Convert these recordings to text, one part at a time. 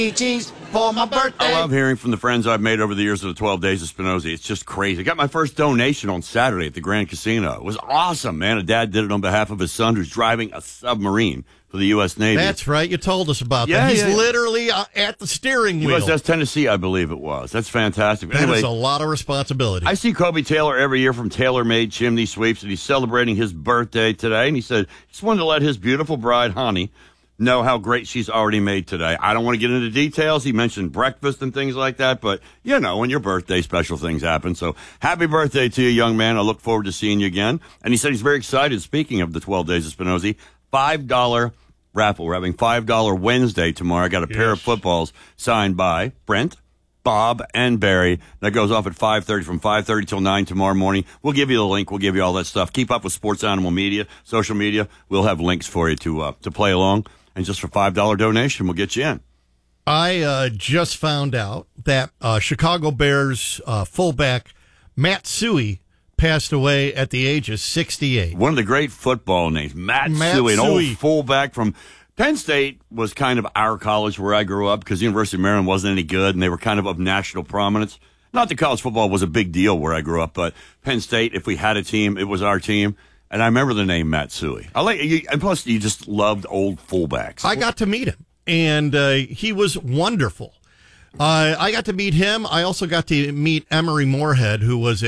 Cheese for my birthday. I love hearing from the friends I've made over the years of the 12 Days of Spinozzi. It's just crazy. I got my first donation on Saturday at the Grand Casino. It was awesome, man. A dad did it on behalf of his son who's driving a submarine for the U.S. Navy. That's right. You told us about that. He's literally at the steering wheel. USS Tennessee, I believe it was. That's fantastic. That is a lot of responsibility. I see Kobe Taylor every year from TaylorMade Chimney Sweeps, and he's celebrating his birthday today. And he said he just wanted to let his beautiful bride, Honey, know how great she's already made today. I don't want to get into details. He mentioned breakfast and things like that, but, you know, when your birthday, special things happen. So happy birthday to you, young man. I look forward to seeing you again. And he said he's very excited, speaking of the 12 Days of Spinozzi, $5 raffle. We're having $5 Wednesday tomorrow. I got a pair of footballs signed by Brent, Bob, and Barry. That goes off at 5:30, from 5:30 till 9 tomorrow morning. We'll give you the link. We'll give you all that stuff. Keep up with Sports Animal Media, social media. We'll have links for you to play along. And just for $5 donation, we'll get you in. I just found out that Chicago Bears fullback Matt Suhey passed away at the age of 68. One of the great football names, Matt Suhey, an old fullback from Penn State. Was kind of our college where I grew up because the University of Maryland wasn't any good, and they were kind of national prominence. Not that college football was a big deal where I grew up, but Penn State, if we had a team, it was our team. And I remember the name Matt Suhey. And plus, you just loved old fullbacks. I got to meet him, and he was wonderful. I got to meet him. I also got to meet Emory Moorhead, who was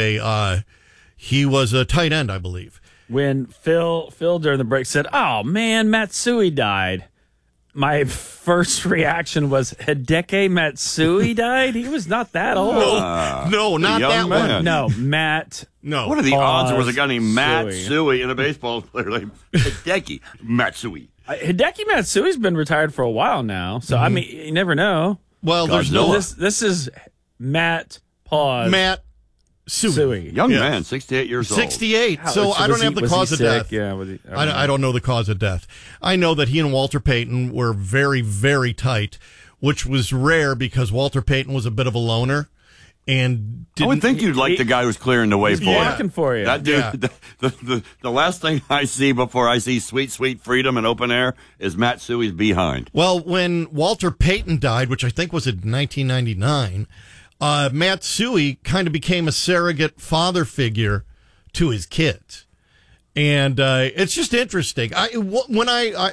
he was a tight end, I believe. When Phil during the break said, "Oh man, Matt Suhey died," my first reaction was, Hideki Matsui died? He was not that old. No, not that man. one. No, Matt. No. What are the odds there was a guy named Matt Suhey. Suhey and a baseball player named Hideki Matsui? Hideki Matsui's been retired for a while now, so I mean, you never know. Well, there's no This is Matt Suhey. Young man, 68 years old. 68. So I don't have the cause of death. Yeah, I don't know the cause of death. I know that he and Walter Payton were very, very tight, which was rare because Walter Payton was a bit of a loner. And I would think you'd like the guy who's clearing the way for you. Walking for you. That dude, the last thing I see before I see sweet, sweet freedom and open air is Matt Suhey's behind. Well, when Walter Payton died, which I think was in 1999, Matt Suhey kind of became a surrogate father figure to his kids. And it's just interesting. When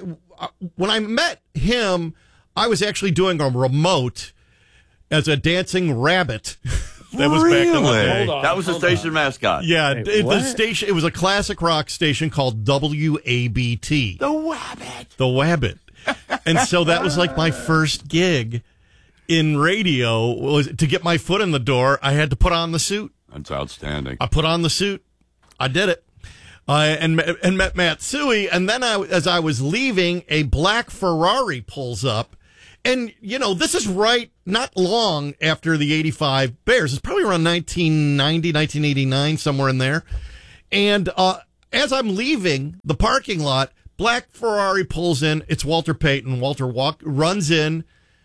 I met him, I was actually doing a remote as a dancing rabbit. That was back in the day. That was the station mascot. Yeah, Wait, the station. It was a classic rock station called WABT. The Wabbit. The Wabbit. And so that was like my first gig in radio. Was to get my foot in the door, I had to put on the suit. That's outstanding. I put on the suit. I did it. And met Matt Suhey. And then as I was leaving, a black Ferrari pulls up. And, you know, this is not long after the 85 Bears. It's probably around 1990, 1989, somewhere in there. And as I'm leaving the parking lot, black Ferrari pulls in. It's Walter Payton. Walter runs in,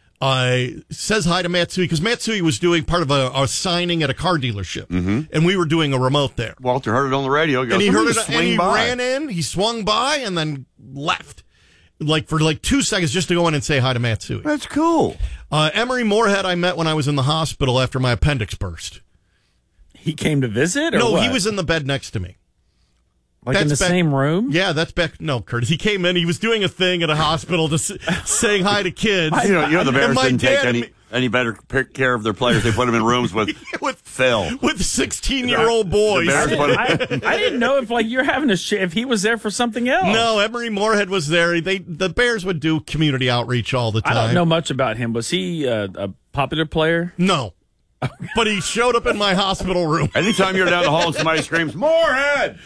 says hi to Matt Suhey, because Matt Suhey was doing part of a signing at a car dealership. Mm-hmm. And we were doing a remote there. Walter heard it on the radio. And he heard it, and he ran in, he swung by, and then left. For 2 seconds just to go in and say hi to Matt Suhey. That's cool. Emory Moorhead I met when I was in the hospital after my appendix burst. He came to visit? Or no, what? he was in the bed next to me. Like in the same room? Yeah, that's back. No, Curtis. He came in. He was doing a thing at a hospital to saying hi to kids. The Bears didn't take any better care of their players. They put them in rooms with Phil. With 16-year-old boys. I didn't know if you're having if he was there for something else. No, Emory Moorhead was there. The Bears would do community outreach all the time. I don't know much about him. Was he a popular player? No. But he showed up in my hospital room. Anytime you're down the hall and somebody screams, Moorhead!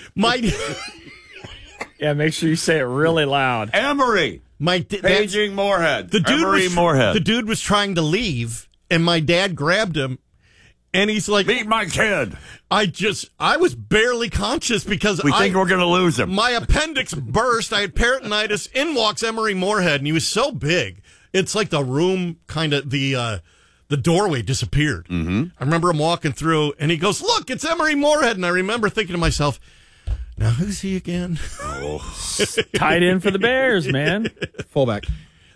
Yeah, make sure you say it really loud. Emory! Paging Moorhead. The dude was trying to leave, and my dad grabbed him, and he's like, "Meet my kid." I was barely conscious because we think we're going to lose him. My appendix burst. I had peritonitis. In walks Emory Moorhead, and he was so big. It's like the room the doorway disappeared. Mm-hmm. I remember him walking through, and he goes, "Look, it's Emory Moorhead." And I remember thinking to myself, now who's he again? Tight end for the Bears, man. Fullback.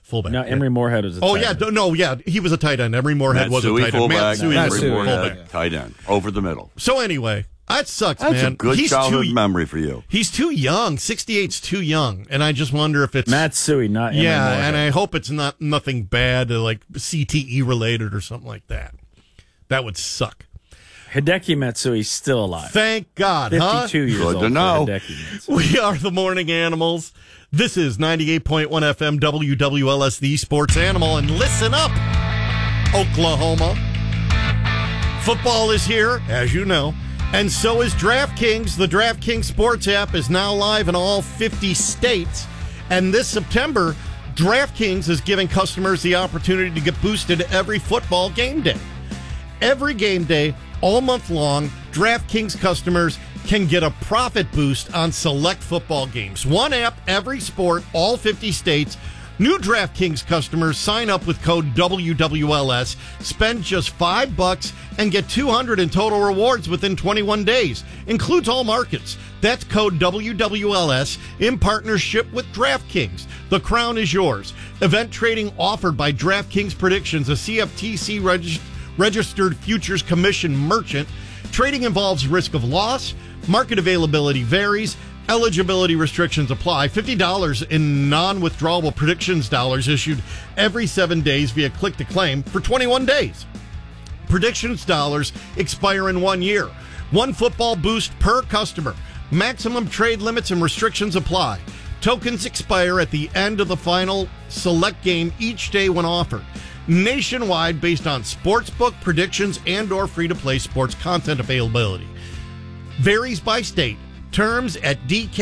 Fullback. No, Emery Moorhead was a Oh, tight yeah. end. He was a tight end. Emery Moorhead was a Matsui, tight end. fullback. Matsui Matt was a Suey. fullback. Tight end. Over the middle. So anyway, that sucks, That's man. a good He's childhood too, memory for you. He's too young. 68's too young. And I just wonder if it's... Matsui, not Emery Yeah, Moorhead. and I hope it's not nothing bad, like CTE related or something like that. That would suck. Hideki Matsui's still alive. Thank God, 52 years Good old to know. for Hideki Matsui. We are the Morning Animals. This is 98.1 FM WWLS, the Sports Animal. And listen up, Oklahoma. Football is here, as you know, and so is DraftKings. The DraftKings Sports app is now live in all 50 states. And this September, DraftKings is giving customers the opportunity to get boosted every football game day. Every game day, all month long, DraftKings customers can get a profit boost on select football games. One app, every sport, all 50 states. New DraftKings customers sign up with code WWLS, spend just $5 and get $200 in total rewards within 21 days. Includes all markets. That's code WWLS in partnership with DraftKings. The crown is yours. Event trading offered by DraftKings Predictions, a CFTC registered futures commission merchant. Trading involves risk of loss. Market availability varies. Eligibility restrictions apply. $50 in non-withdrawable predictions dollars issued every 7 days via click-to-claim for 21 days. Predictions dollars expire in 1 year. One football boost per customer. Maximum trade limits and restrictions apply. Tokens expire at the end of the final select game each day when offered. Nationwide based on sportsbook predictions and/or free-to-play sports content availability. Varies by state. Terms at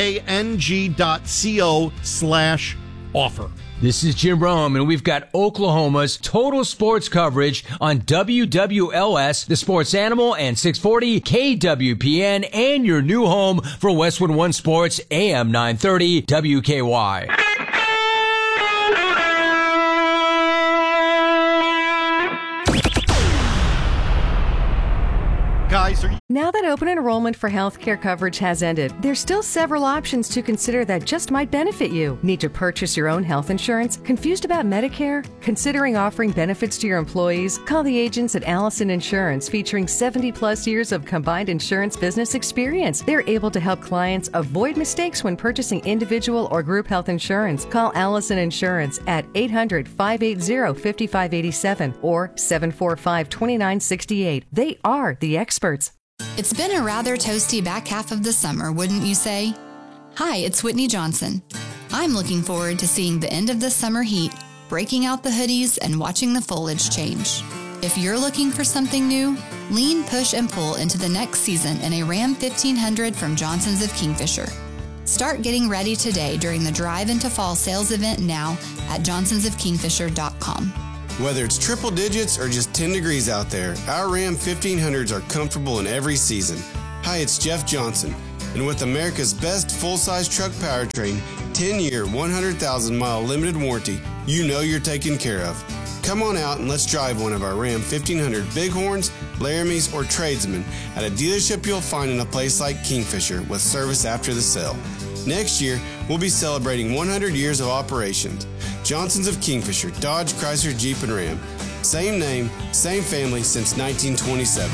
dkng.co/offer. This is Jim Rome, and we've got Oklahoma's total sports coverage on WWLS, the Sports Animal, and 640 KWPN, and your new home for Westwood One Sports, AM 930 WKY. Guys, are you... Now that open enrollment for healthcare coverage has ended, there's still several options to consider that just might benefit you. Need to purchase your own health insurance? Confused about Medicare? Considering offering benefits to your employees? Call the agents at Allison Insurance, featuring 70-plus years of combined insurance business experience. They're able to help clients avoid mistakes when purchasing individual or group health insurance. Call Allison Insurance at 800-580-5587 or 745-2968. They are the experts. It's been a rather toasty back half of the summer, wouldn't you say? Hi, it's Whitney Johnson. I'm looking forward to seeing the end of the summer heat, breaking out the hoodies, and watching the foliage change. If you're looking for something new, lean, push, and pull into the next season in a Ram 1500 from Johnson's of Kingfisher. Start getting ready today during the Drive into Fall sales event now at johnsonsofkingfisher.com. Whether it's triple digits or just 10 degrees out there, our Ram 1500s are comfortable in every season. Hi, it's Jeff Johnson, and with America's best full-size truck powertrain, 10-year, 100,000-mile limited warranty, you know you're taken care of. Come on out and let's drive one of our Ram 1500 Bighorns, Laramies, or Tradesmen at a dealership you'll find in a place like Kingfisher with service after the sale. Next year, we'll be celebrating 100 years of operations. Johnson's of Kingfisher, Dodge, Chrysler, Jeep, and Ram. Same name, same family since 1927.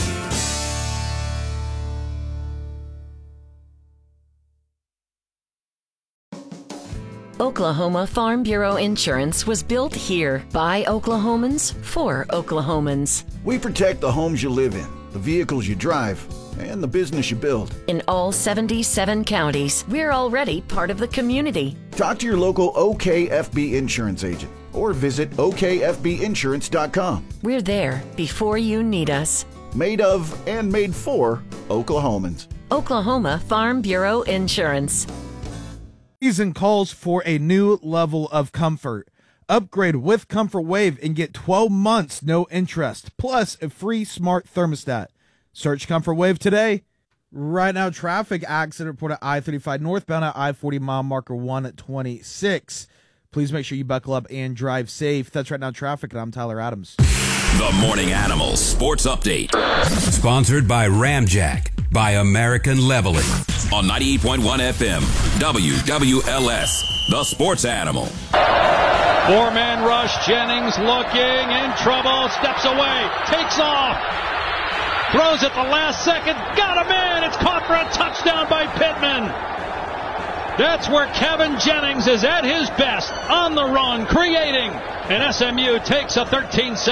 Oklahoma Farm Bureau Insurance was built here by Oklahomans for Oklahomans. We protect the homes you live in, the vehicles you drive, and the business you build. In all 77 counties, we're already part of the community. Talk to your local OKFB insurance agent or visit okfbinsurance.com. We're there before you need us. Made of and made for Oklahomans. Oklahoma Farm Bureau Insurance. Season calls for a new level of comfort. Upgrade with Comfort Wave and get 12 months no interest, plus a free smart thermostat. Search Comfort Wave today. Right now, traffic accident report at I-35 northbound at I-40 mile marker 126. Please make sure you buckle up and drive safe. That's Right Now Traffic, and I'm Tyler Adams. The Morning Animals Sports Update. Sponsored by Ramjack by American Leveling. On 98.1 FM, WWLS, The Sports Animal. Four-man rush. Jennings looking in trouble. Steps away. Takes off. Throws at the last second. Got him in. It's caught for a touchdown by Pittman. That's where Kevin Jennings is at his best. On the run. Creating. And SMU takes a 13-7.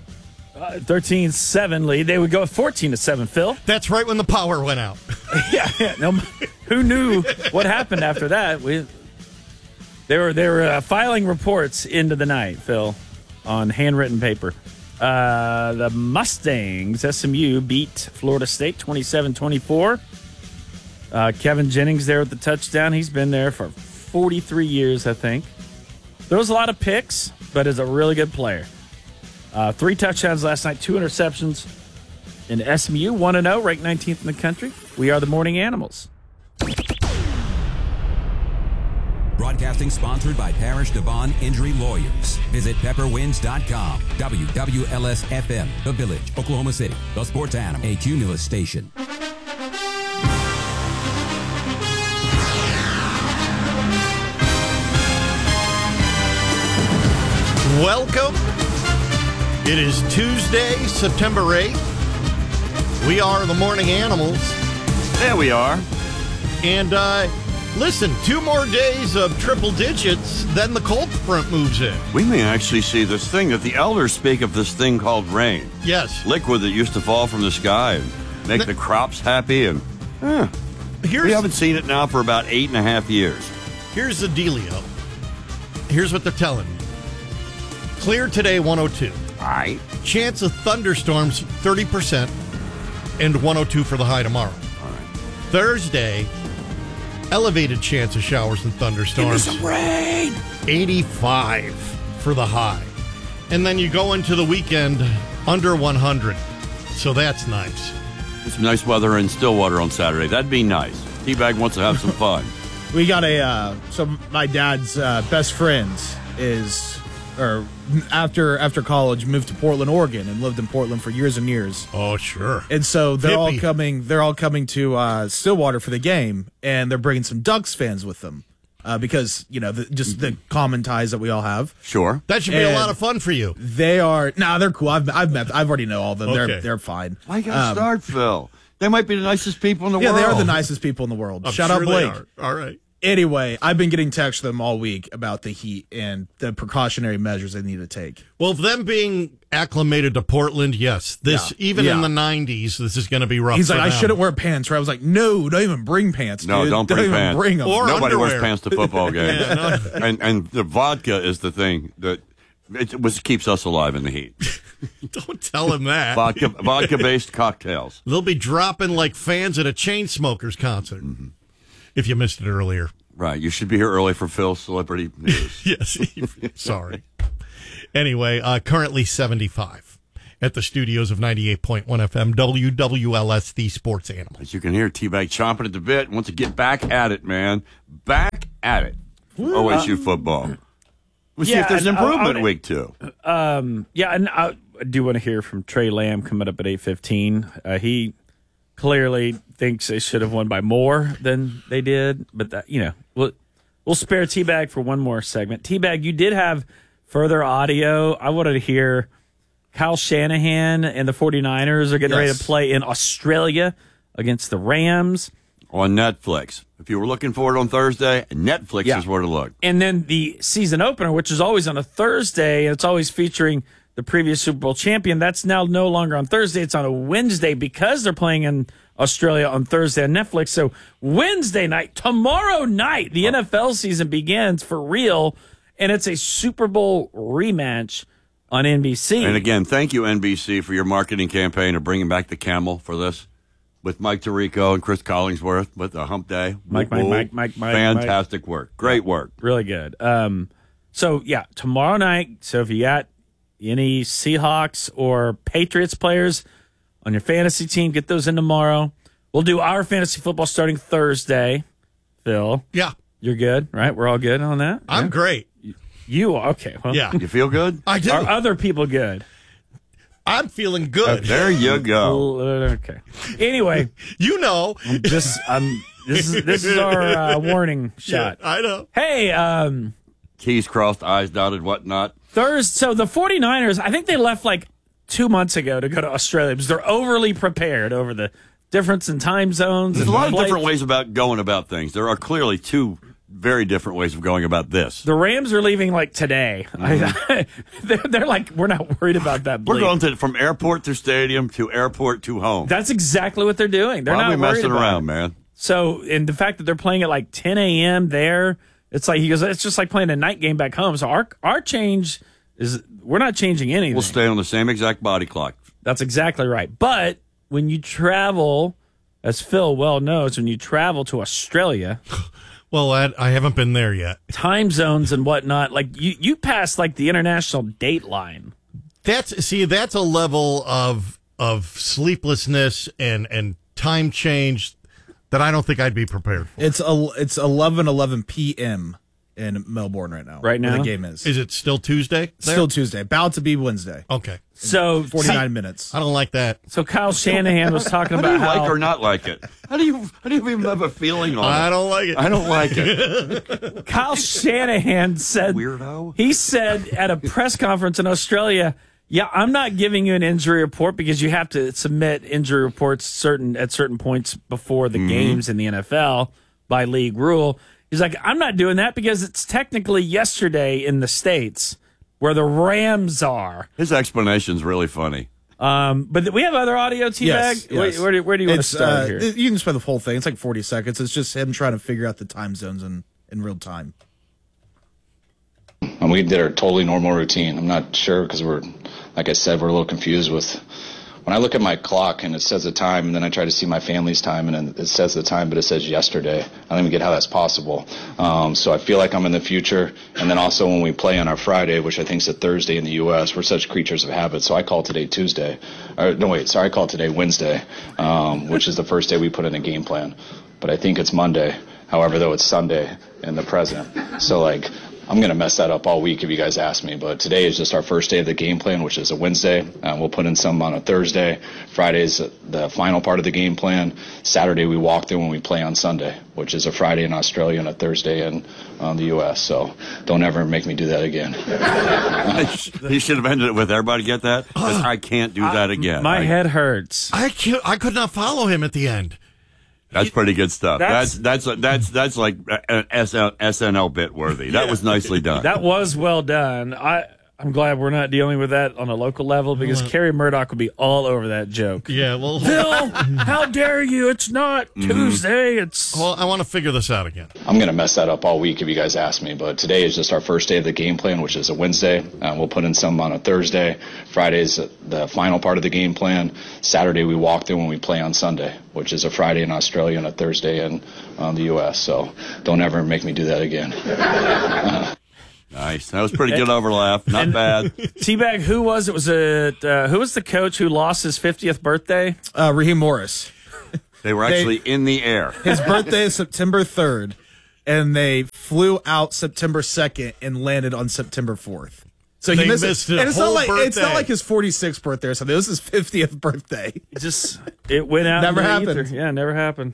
13-7 lead. They would go 14-7, Phil. That's right when the power went out. yeah. No, who knew what happened after that? They were filing reports into the night, Phil, on handwritten paper. The Mustangs, SMU, beat Florida State 27-24. Kevin Jennings there with the touchdown. He's been there for 43 years, I think. Throws a lot of picks, but is a really good player. 3 touchdowns last night, 2 interceptions. In SMU, 1-0, ranked 19th in the country. We are the Morning Animals. Broadcasting sponsored by Parish Devon Injury Lawyers. Visit pepperwinds.com. WWLS-FM, The Village, Oklahoma City. The Sports Animal, a Cumulus station. Welcome. It is Tuesday, September 8th. We are the Morning Animals. There we are. And listen, 2 more days of triple digits, then the cold front moves in. We may actually see this thing that the elders speak of, this thing called rain. Yes. Liquid that used to fall from the sky and make the crops happy. And we haven't seen it now for about 8.5 years. Here's the dealio. Here's what they're telling me. Clear today, 102. All right. Chance of thunderstorms, 30%, and 102 for the high tomorrow. All right. Thursday, elevated chance of showers and thunderstorms. Give me some rain. 85 for the high. And then you go into the weekend under 100. So that's nice. Some nice weather in Stillwater on Saturday. That'd be nice. T-Bag wants to have some fun. We got my dad's best friend after college moved to Portland, Oregon, and lived in Portland for years and years. Oh, sure. And so they're all coming to Stillwater for the game, and they're bringing some Ducks fans with them because the common ties that we all have. Sure, that should be a lot of fun for you. They're cool. I've already know all of them. Okay. They're fine. Why you gotta start, Phil? They might be the nicest people in the world. Yeah, they are the nicest people in the world. Shout out Blake. All right. Anyway, I've been getting texts from them all week about the heat and the precautionary measures they need to take. Well, them being acclimated to Portland, yes. In the 90s, this is going to be rough. He's like, for I them. shouldn't wear pants. Right? I was like, no, don't even bring pants. No, dude. don't bring pants. Bring them. Or nobody underwear. wears pants to football games. and the vodka is the thing that keeps us alive in the heat. Don't tell him that. Vodka-based cocktails. They'll be dropping like fans at a Chainsmokers concert. Mm-hmm. If you missed it earlier. Right. You should be here early for Phil's Celebrity News. Yes. Sorry. Anyway, currently 75 at the studios of 98.1 FM, WWLS, the Sports Animal. As you can hear, T-Bag chomping at the bit. Wants to get back at it, man. Back at it. OSU football. We'll see if there's improvement week 2. And I do want to hear from Trey Lamb coming up at 8:15. He clearly thinks they should have won by more than they did, but we'll spare T-Bag for one more segment. T-Bag, you did have further audio. I wanted to hear Kyle Shanahan and the 49ers are getting ready to play in Australia against the Rams. On Netflix. If you were looking for it on Thursday, Netflix is where to look. And then the season opener, which is always on a Thursday, and it's always featuring the previous Super Bowl champion, that's now no longer on Thursday. It's on a Wednesday because they're playing in Australia on Thursday on Netflix. So Wednesday night, tomorrow night, the NFL season begins for real, and it's a Super Bowl rematch on NBC. And again, thank you, NBC, for your marketing campaign of bringing back the camel for this. With Mike Tirico and Chris Collingsworth with the Hump Day. Mike. Fantastic work. Great work. Really good. Tomorrow night. So if you got any Seahawks or Patriots players on your fantasy team, get those in tomorrow. We'll do our fantasy football starting Thursday. Phil. Yeah. You're good, right? We're all good on that? I'm great. You are? Okay. Well, yeah. You feel good? I do. Are other people good? I'm feeling good. There you go. Okay. Anyway, this is our warning shot. Yeah, I know. Hey, T's crossed, I's dotted, whatnot. So the 49ers, I think they left like 2 months ago to go to Australia because they're overly prepared over the difference in time zones. There's a lot of different ways about going about things. There are clearly two very different ways of going about this. The Rams are leaving like today. They're like, we're not worried about that. We're going from airport to stadium to airport to home. That's exactly what they're doing. They're not messing worried about around, it. man. So, and the fact that they're playing at like 10 a.m. there, it's like, he goes, it's just like playing a night game back home. So our change is, we're not changing anything. We'll stay on the same exact body clock. That's exactly right. But when you travel, as Phil well knows, when you travel to Australia... Well, I haven't been there yet. Time zones and whatnot, like you pass like the international date line. That's a level of sleeplessness and time change that I don't think I'd be prepared for. It's 11:11 p.m. in Melbourne right now. Right now, where the game is. Is it still Tuesday? Still Tuesday. About to be Wednesday. Okay. So 49 minutes. I don't like that. So Kyle Shanahan was talking about how do you like or not like it? How do you even have a feeling on it? I don't like it. I don't like it. Kyle Shanahan said, weirdo. He said at a press conference in Australia, "Yeah, I'm not giving you an injury report because you have to submit injury reports at certain points before the games in the NFL by league rule." He's like, "I'm not doing that because it's technically yesterday in the States where the Rams are." His explanation's really funny. But we have other audio, T-Bag? Yes. Where do you want to start here? You can spend the whole thing. It's like 40 seconds. It's just him trying to figure out the time zones in real time. And we did our totally normal routine. I'm not sure because like I said, we're a little confused with when I look at my clock and it says the time, and then I try to see my family's time, and then it says the time, but it says yesterday. I don't even get how that's possible. So I feel like I'm in the future. And then also when we play on our Friday, which I think is a Thursday in the U.S., we're such creatures of habit. So I call today Tuesday. I call today Wednesday, which is the first day we put in a game plan. But I think it's Monday. However, though, it's Sunday in the present. So, I'm going to mess that up all week if you guys ask me, but today is just our first day of the game plan, which is a Wednesday. We'll put in some on a Thursday. Friday's the final part of the game plan. Saturday we walk through when we play on Sunday, which is a Friday in Australia and a Thursday in the U.S. So don't ever make me do that again. He should have ended it with, everybody get that? Because I can't do that again. My head hurts. I could not follow him at the end. That's pretty good stuff. That's like an SNL bit worthy. That was nicely done. That was well done. I'm glad we're not dealing with that on a local level because Kerry Murdoch would be all over that joke. Yeah, well, Phil, how dare you? It's not Tuesday. Well, I want to figure this out again. I'm going to mess that up all week if you guys ask me, but today is just our first day of the game plan, which is a Wednesday. We'll put in some on a Thursday. Friday's the final part of the game plan. Saturday we walk through when we play on Sunday, which is a Friday in Australia and a Thursday in the U.S. So don't ever make me do that again. Nice. That was pretty good overlap. Not bad. T-Bag, who was it? Who was the coach who lost his 50th birthday? Raheem Morris. They were actually in the air. His birthday is September 3rd, and they flew out September 2nd and landed on September 4th. So he missed it. And it's not like his 46th birthday or something. It was his 50th birthday. It went out. Never happened. Ether. Yeah, never happened.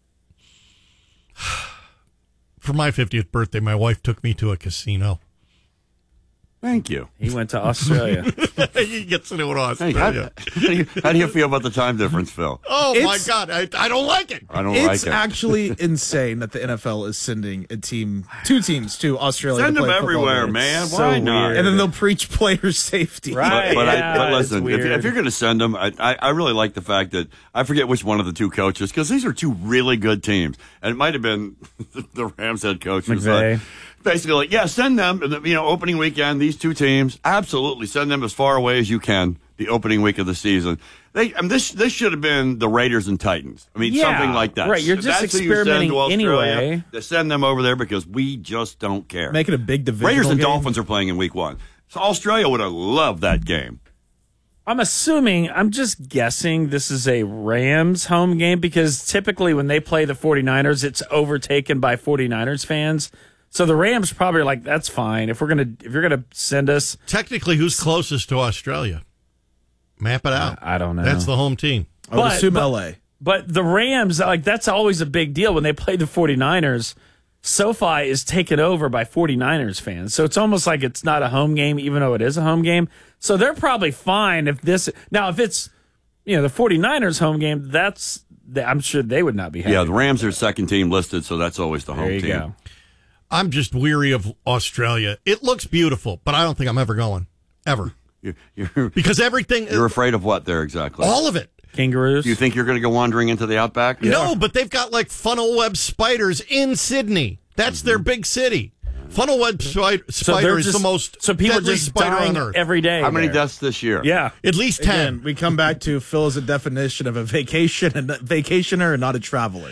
For my 50th birthday, my wife took me to a casino. Thank you. He went to Australia. He gets to do it on Australia. How do you feel about the time difference, Phil? Oh, my God. I don't like it. I don't like it. It's actually insane that the NFL is sending two teams to Australia. Send to play them everywhere, football. man. So Why not? And then they'll preach player safety. Right. But listen, it's if you're going to send them, I really like the fact that I forget which one of the two coaches, because these are two really good teams. And it might have been the Rams head coach. McVay. Basically, like, yeah, send them, opening weekend, these two teams, absolutely send them as far away as you can the opening week of the season. This should have been the Raiders and Titans. Something like that. Right, you're just experimenting anyway. To send them over there because we just don't care. Make it a big divisional Raiders and game. Dolphins are playing in week 1. So Australia would have loved that game. I'm just guessing this is a Rams home game because typically when they play the 49ers, it's overtaken by 49ers fans. So the Rams probably are like, that's fine. If you're gonna send us, technically, who's closest to Australia? Map it out. I don't know. That's the home team. I would assume LA. But the Rams, that's always a big deal when they play the 49ers. SoFi is taken over by 49ers fans. So it's almost like it's not a home game, even though it is a home game. So they're probably fine if it's, the 49ers home game, I'm sure they would not be happy. Yeah, the Rams are second team listed, so that's always the home team. Go. I'm just weary of Australia. It looks beautiful, but I don't think I'm ever going. Ever. Because everything... You're afraid of what there exactly? All of it. Kangaroos? Do you think you're going to go wandering into the outback? No, but they've got like funnel web spiders in Sydney. That's their big city. Funnel web spider is the most people deadly just spider dying on Earth. every day. How many deaths this year? Yeah. At least 10. Again, we come back to Phil as a definition of a vacationer and not a traveler.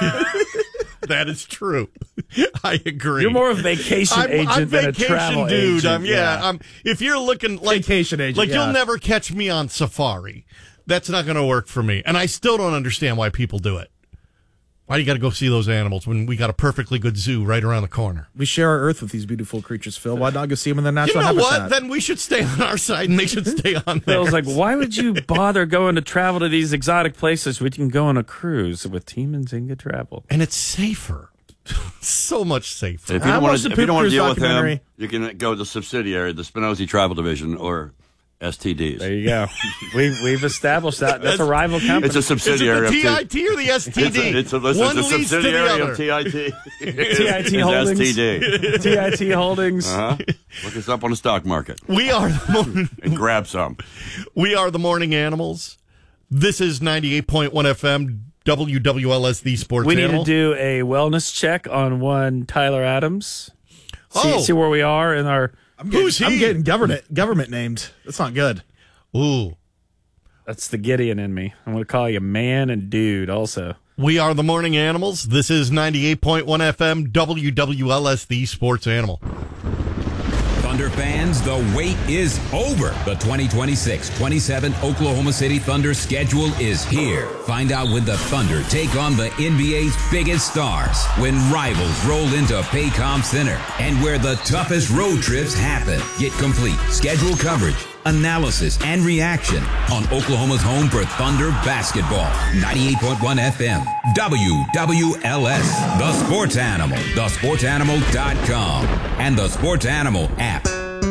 That is true. I agree. You're more of a vacation agent than a travel dude. agent. If you're looking like vacation agent, you'll never catch me on safari. That's not going to work for me. And I still don't understand why people do it. Why do you got to go see those animals when we got a perfectly good zoo right around the corner? We share our earth with these beautiful creatures, Phil. Why not go see them in their natural habitat? habitat? What? Then we should stay on our side and they should stay on theirs. Phil's like, why would you bother going to travel to these exotic places when you can go on a cruise with Team Nzinga Travel? And it's safer. So much safer. If you don't want to deal with him, you can go to the subsidiary, the Spinozzi Travel Division, or STDs. There you go. We've established that. That's a rival company. It's a subsidiary Is it the of TIT or the STD? It's a subsidiary of TIT. TIT Holdings. STD. TIT Holdings. Look us up on the stock market. We are and grab some. We are the Morning Animals. This is 98.1 FM. WWLS, the Sports We need Animal. to do a wellness check on one Tyler Adams. See where we are in our... I'm getting government named. That's not good. Ooh. That's the Gideon in me. I'm going to call you man and dude also. We are the Morning Animals. This is 98.1 FM, WWLS, the Sports Animal. Thunder fans, the wait is over. The 2026-27 Oklahoma City Thunder schedule is here. Find out when the Thunder take on the NBA's biggest stars, when rivals roll into Paycom Center, and where the toughest road trips happen. Get complete schedule coverage, analysis, and reaction on Oklahoma's home for Thunder basketball. 98.1 FM, WWLS, The Sports Animal, thesportsanimal.com, and the Sports Animal app.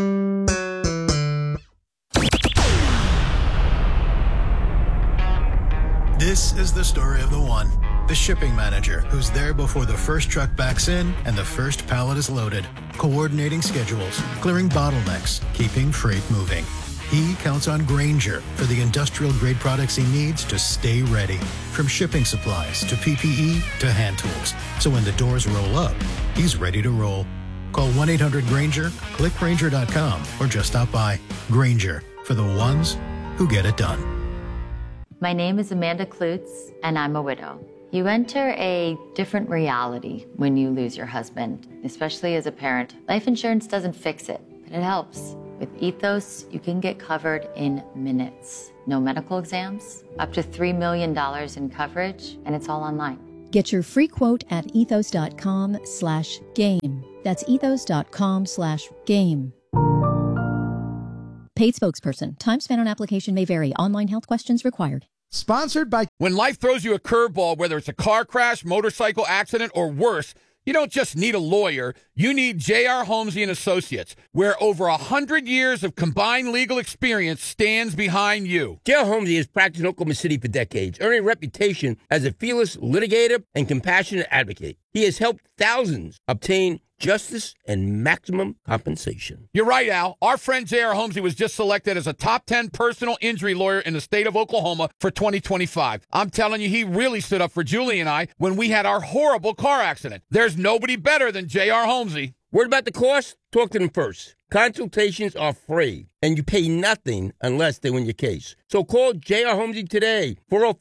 This is the story of the one, the shipping manager, who's there before the first truck backs in and the first pallet is loaded, coordinating schedules, clearing bottlenecks, keeping freight moving. He counts on Grainger for the industrial-grade products he needs to stay ready, from shipping supplies to PPE to hand tools. So when the doors roll up, he's ready to roll. Call 1-800-GRAINGER, click Grainger.com, or just stop by. Grainger, for the ones who get it done. My name is Amanda Klutz, and I'm a widow. You enter a different reality when you lose your husband, especially as a parent. Life insurance doesn't fix it, but it helps. With Ethos, you can get covered in minutes. No medical exams, up to $3 million in coverage, and it's all online. Get your free quote at ethos.com/game. That's ethos.com/game. Paid spokesperson. Time spent on application may vary. Online health questions required. Sponsored by... When life throws you a curveball, whether it's a car crash, motorcycle accident, or worse, you don't just need a lawyer. You need J.R. Holmesy & Associates, where over 100 years of combined legal experience stands behind you. J.R. Holmesy has practiced in Oklahoma City for decades, earning a reputation as a fearless litigator and compassionate advocate. He has helped thousands obtain justice and maximum compensation. You're right, Al. Our friend J.R. Holmesy was just selected as a top 10 personal injury lawyer in the state of Oklahoma for 2025. I'm telling you, he really stood up for Julie and I when we had our horrible car accident. There's nobody better than J.R. Holmesy. Word about the cost? Talk to them first. Consultations are free, and you pay nothing unless they win your case. So call J.R. Holmesy today,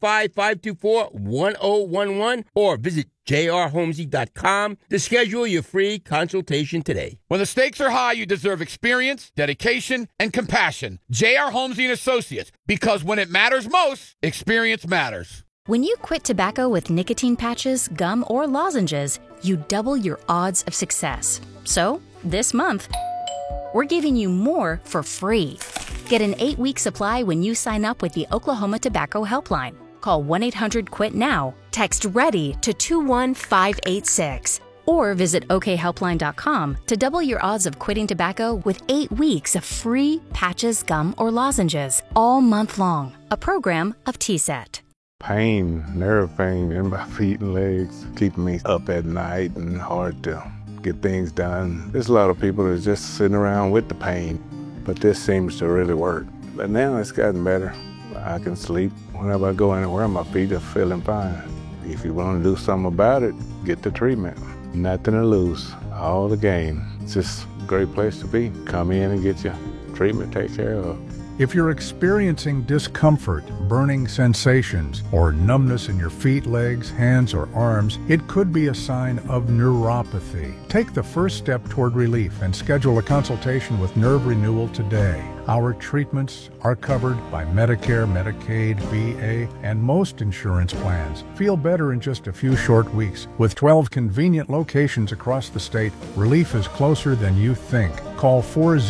405-524-1011, or visit jrholmesy.com to schedule your free consultation today. When the stakes are high, you deserve experience, dedication, and compassion. J.R. Holmesy & Associates, because when it matters most, experience matters. When you quit tobacco with nicotine patches, gum, or lozenges, you double your odds of success. So, this month, we're giving you more for free. Get an 8-week supply when you sign up with the Oklahoma Tobacco Helpline. Call 1-800-QUIT now, text READY to 21586, Or visit okhelpline.com to double your odds of quitting tobacco with 8 weeks of free patches, gum, or lozenges all month long. A program of TSET. Pain, nerve pain in my feet and legs, keeping me up at night and hard to get things done. There's a lot of people that's just sitting around with the pain, but this seems to really work. But now it's gotten better. I can sleep whenever I go anywhere, my feet are feeling fine. If you want to do something about it, get the treatment. Nothing to lose, all the gain. It's just a great place to be. Come in and get your treatment taken care of. If you're experiencing discomfort, burning sensations, or numbness in your feet, legs, hands, or arms, it could be a sign of neuropathy. Take the first step toward relief and schedule a consultation with Nerve Renewal today. Our treatments are covered by Medicare, Medicaid, VA, and most insurance plans. Feel better in just a few short weeks. With 12 convenient locations across the state, relief is closer than you think. Call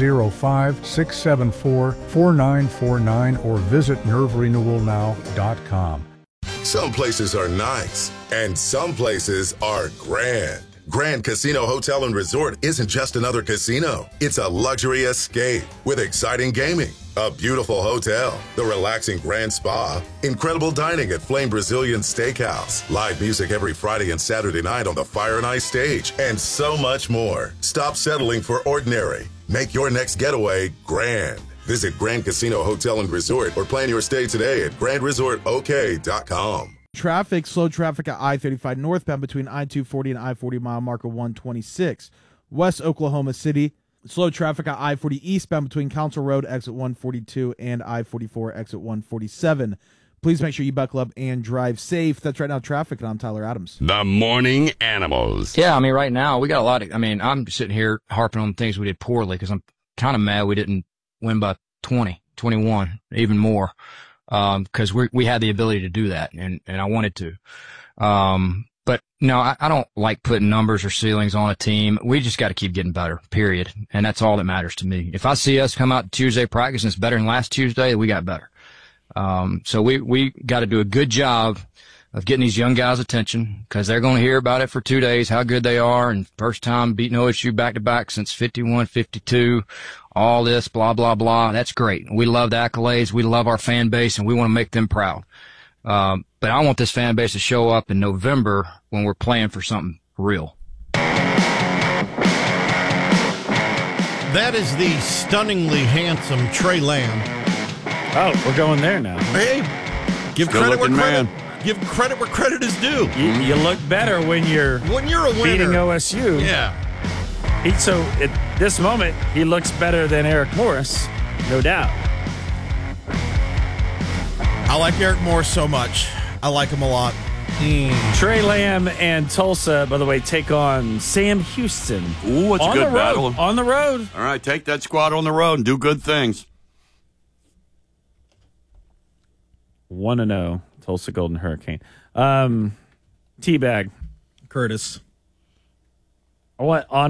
405-674-4949 or visit nerverenewalnow.com. Some places are nice, and some places are grand. Grand Casino Hotel and Resort isn't just another casino. It's a luxury escape with exciting gaming, a beautiful hotel, the relaxing Grand Spa, incredible dining at Flame Brazilian Steakhouse, live music every Friday and Saturday night on the Fire and Ice stage, and so much more. Stop settling for ordinary. Make your next getaway grand. Visit Grand Casino Hotel and Resort or plan your stay today at grandresortok.com. Slow traffic at I-35 northbound between I-240 and I-40 mile marker 126. West Oklahoma City, slow traffic at I-40 eastbound between Council Road, exit 142, and I-44, exit 147. Please make sure you buckle up and drive safe. That's Right Now Traffic, and I'm Tyler Adams. The Morning Animals. Yeah, I mean, right now, we got a lot of, I'm sitting here harping on things we did poorly because I'm kind of mad we didn't win by 20, 21, even more. Because we had the ability to do that, and I wanted to. But no, I don't like putting numbers or ceilings on a team. We just got to keep getting better, period. And that's all that matters to me. If I see us come out to Tuesday practice and it's better than last Tuesday, we got better. So we got to do a good job of getting these young guys' attention because they're going to hear about it for 2 days, how good they are, and first time beating OSU back-to-back since 51, 52, all this, blah, blah, blah. That's great. We love the accolades. We love our fan base, and we want to make them proud. But I want this fan base to show up in November when we're playing for something real. That is the stunningly handsome Trey Lamb. Oh, we're going there now. Hey, give credit where credit. Give credit where credit is due. You look better when you're a winner. Beating OSU. Yeah. So at this moment, he looks better than Eric Morris, no doubt. I like Eric Morris so much. I like him a lot. Trey Lamb and Tulsa, by the way, take on Sam Houston. Ooh, it's a good battle. On the road. All right, take that squad on the road and do good things. 1-0. Tulsa Golden Hurricane. Teabag. Curtis. What on